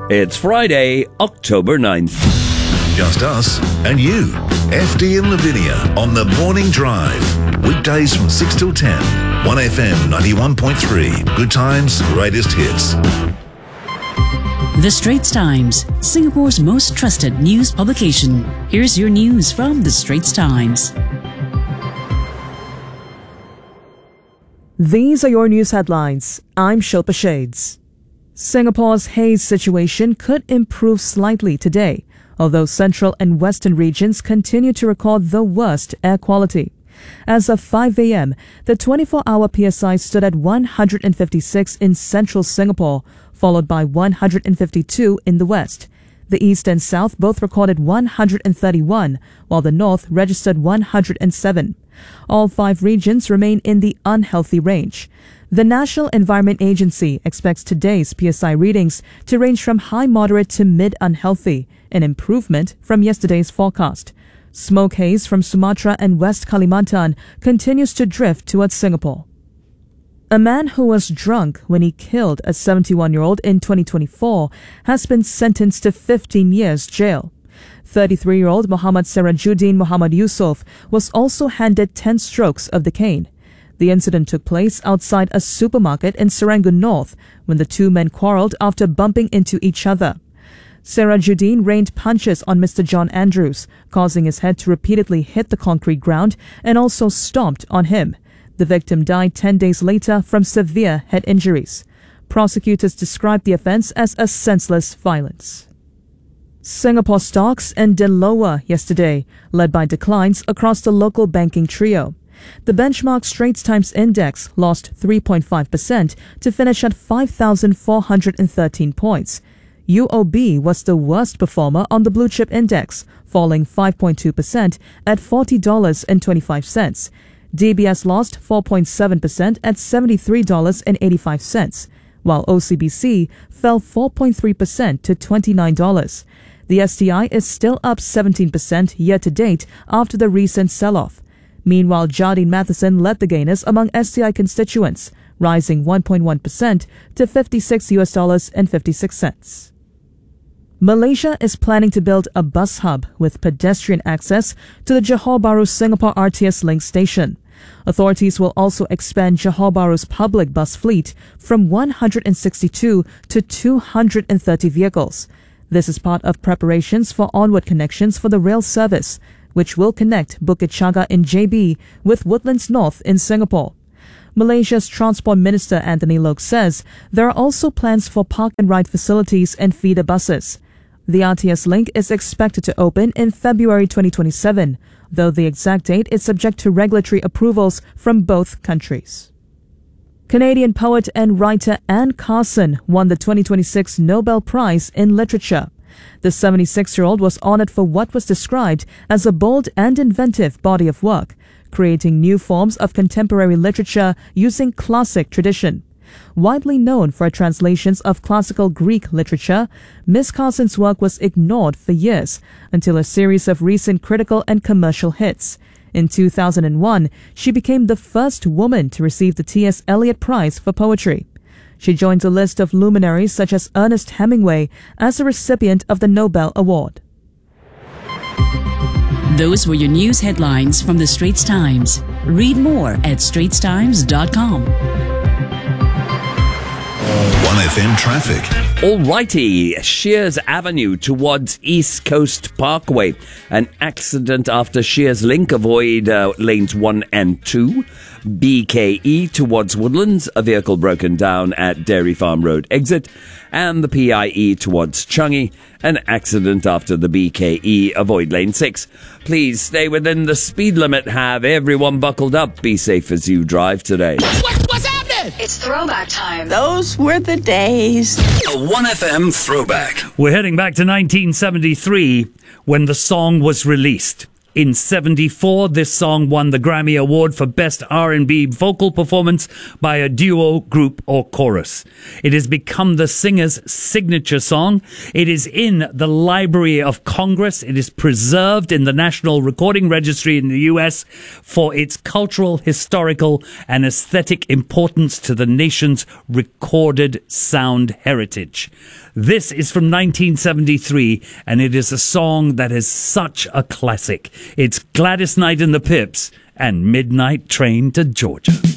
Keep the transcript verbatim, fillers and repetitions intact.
It's Friday, October ninth. Just us and you. F D and Lavinia on The Morning Drive. Weekdays from six till ten. one F M ninety-one point three. Good times, greatest hits. The Straits Times, Singapore's most trusted news publication. Here's your news from The Straits Times. These are your news headlines. I'm Shilpa Shades. Singapore's haze situation could improve slightly today, although central and western regions continue to record the worst air quality. As of five a.m., the twenty-four hour P S I stood at one hundred fifty-six in central Singapore, followed by one hundred fifty-two in the west. The east and south both recorded one hundred thirty-one, while the north registered one hundred seven. All five regions remain in the unhealthy range. The National Environment Agency expects today's P S I readings to range from high moderate to mid unhealthy, an improvement from yesterday's forecast. Smoke haze from Sumatra and West Kalimantan continues to drift towards Singapore. A man who was drunk when he killed a seventy-one-year-old in twenty twenty-four has been sentenced to fifteen years jail. thirty-three-year-old Muhammad Sirajuddin Muhammad Yusuf was also handed ten strokes of the cane. The incident took place outside a supermarket in Serangoon North when the two men quarrelled after bumping into each other. Sirajuddin rained punches on Mister John Andrews, causing his head to repeatedly hit the concrete ground, and also stomped on him. The victim died ten days later from severe head injuries. Prosecutors described the offence as a senseless violence. Singapore stocks ended lower yesterday, led by declines across the local banking trio. The benchmark Straits Times Index lost three point five percent to finish at five thousand four hundred thirteen points. U O B was the worst performer on the Blue Chip Index, falling five point two percent at forty dollars and twenty-five cents. D B S lost four point seven percent at seventy-three dollars and eighty-five cents, while O C B C fell four point three percent to twenty-nine dollars. The S T I is still up seventeen percent year-to-date after the recent sell-off. Meanwhile, Jardine Matheson led the gainers among S T I constituents, rising one point one percent to fifty-six U S dollars and fifty-six cents. Malaysia is planning to build a bus hub with pedestrian access to the Johor Bahru Singapore R T S Link station. Authorities will also expand Johor Bahru's public bus fleet from one hundred sixty-two to two hundred thirty vehicles. This is part of preparations for onward connections for the rail service, which will connect Bukit Chaga in J B with Woodlands North in Singapore. Malaysia's Transport Minister Anthony Loke says there are also plans for park and ride facilities and feeder buses. The R T S link is expected to open in February twenty twenty-seven, though the exact date is subject to regulatory approvals from both countries. Canadian poet and writer Anne Carson won the twenty twenty-six Nobel Prize in Literature. The seventy-six-year-old was honored for what was described as a bold and inventive body of work, creating new forms of contemporary literature using classic tradition. Widely known for her translations of classical Greek literature, Miss Carson's work was ignored for years until a series of recent critical and commercial hits. In two thousand one, she became the first woman to receive the T S Eliot Prize for Poetry. She joins a list of luminaries such as Ernest Hemingway as a recipient of the Nobel Award. Those were your news headlines from The Straits Times. Read more at straits times dot com. one F M traffic. Alrighty, Shears Avenue towards East Coast Parkway. An accident after Shears Link. Avoid uh, lanes one and two. B K E towards Woodlands. A vehicle broken down at Dairy Farm Road exit. And the P I E towards Changi. An accident after the B K E. Avoid lane six. Please stay within the speed limit. Have everyone buckled up. Be safe as you drive today. What, what's happening? It's throwback time. Those were the days. A one F M throwback. We're heading back to nineteen seventy-three when the song was released. In seventy-four, this song won the Grammy Award for Best R and B Vocal Performance by a Duo, Group or Chorus. It has become the singer's signature song. It is in the Library of Congress. It is preserved in the National Recording Registry in the U S for its cultural, historical, and aesthetic importance to the nation's recorded sound heritage. This is from nineteen seventy-three, and it is a song that is such a classic. It's Gladys Knight and the Pips and Midnight Train to Georgia.